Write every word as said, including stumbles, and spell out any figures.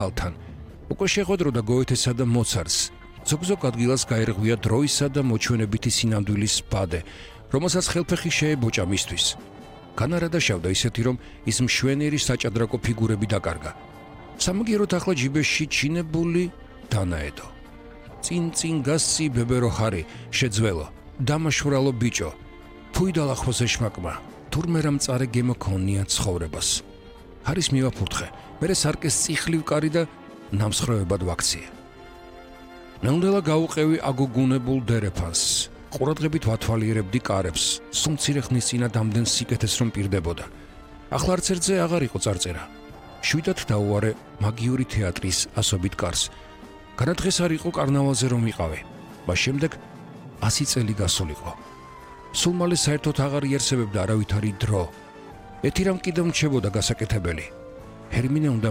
ალთან. უკვე შეხვედროდა გოეთესა და მოცარტს. ზოგ-ზოგ ადგილას გაერღვია დროისა და მოჩვენებითი სინამდვილის ბადე, რომელსაც ხელფეხი შეებოჭა მისთვის. განარა დაშავდა ისეთი, რომ ის მშვენიერი საჭადრაკო ფიგურები დაკარგა. სამაგიეროდ ახლა ჯიბეში ჩინებული დანაედო. წინ-წინ გასცი ბებერო ხარი, შეძველო, დამაშვრალო ბიჭო. ფუიდალა ხოსეშმაკმა, თურმე რა მწარე გემოქონია ცხოვრებას. ჰარის მივაფურთხე, მერე სარკეს წიხლივ კარი და ნამსხრევებად ვაქციე. ნელ-ნელა გაუყევი აგოგუნებულ დერეფანს. ყურადღებით ვათვალიერებდი კარებს, სუმცირე ხნის წინა დამდენ სიკეთეს რომ პირდებოდა. ახლა არც ერთზე აღარ იყო წარწერა. შვიდად დაუარე მაგიური თეატრის ასობით კარს. განადღეს არ იყო კარნავალზე რომ ვიყავე. მას შემდეგ ასი წელი გასულიყო. სულ მალე საერთოდ აღარ იარსებებდა არავითარი დრო. ეთირამ კიდევ მრჩებოდა გასაკეთებელი. ჰერმინე უნდა